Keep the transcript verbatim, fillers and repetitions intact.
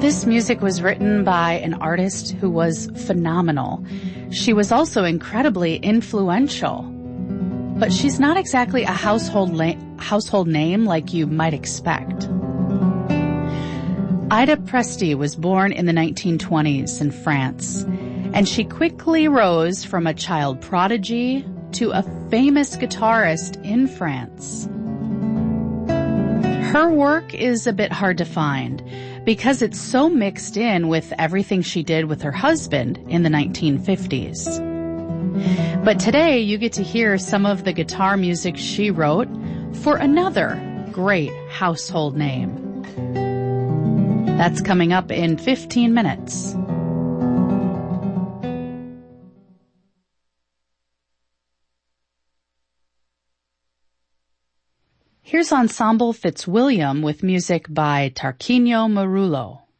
This music was written by an artist who was phenomenal. She was also incredibly influential. But she's not exactly a household, la- household name like you might expect. Ida Presti was born in the nineteen twenties in France, and she quickly rose from a child prodigy to a famous guitarist in France. Her work is a bit hard to find because it's so mixed in with everything she did with her husband in the nineteen fifties. But today you get to hear some of the guitar music she wrote for another great household name. That's coming up in fifteen minutes. Here's Ensemble Fitzwilliam with music by Tarquinio Marullo.